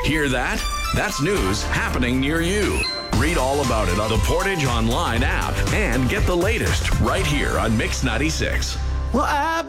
Hear that? That's news happening near you. Read all about it on the Portage Online app and get the latest right here on Mix 96. Well, I've